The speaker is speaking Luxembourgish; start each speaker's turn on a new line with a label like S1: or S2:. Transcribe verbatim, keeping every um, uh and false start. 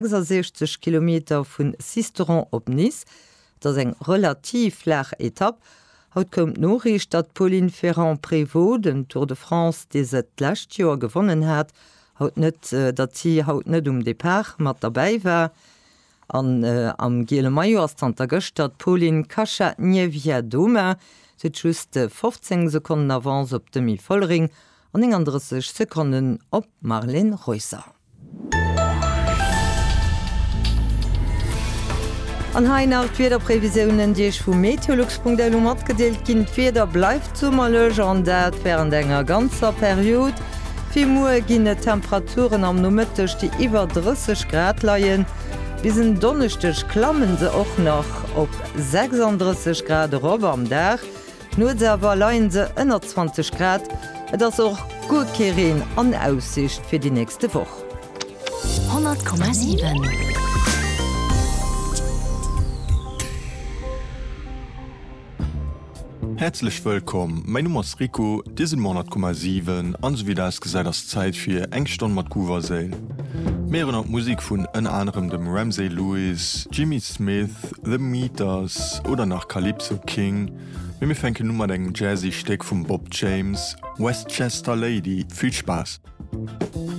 S1: sechzig Kilometer vun Sisteron op Nice, dats eng relativ flach Etapp. Haut kommt Norricht, dat Pauline Ferrand-Prévot den Tour de France déet lacht Joer gewonnen hat, haut net äh, dat sie haut net um Depart mat dabei war. An äh, am Gele Maio as Santa Gëcht dat Pauline Kacha-Nievia-Doma se just äh, fünfzehn Sekunden avance op demi Vollring an eng andere sech Sekunden op Marlene Reusser. An hainer Federprävisionen Diech vum Meteorlux punkt d l mat gedeelt ginn d'Feder bleif zummerlech an dat wären enger ganzer Period. Vi Mue ginne Temperaturen am nomëttech die iwwer dreißig Grad leien. Bisen donnechtech klammen se och noch op sechsunddreißig Grad Robber am Dach. No sewer leien se einundzwanzig Grad, et ass och gut Kerin an Aussicht fir die nächste Woch.
S2: hundert Komma sieben.
S3: Herzlich willkommen, mein Name ist Rico, diesen hundert Komma sieben, an so wie das gesagt das Zeit für Engstunde mit Kuva sein. Mehrere Musik von unter anderem dem Ramsey Lewis, Jimmy Smith, The Meters oder nach Calypso King. Wir fangen nun mal den Jazzy-Steck von Bob James, Westchester Lady. Viel Spaß!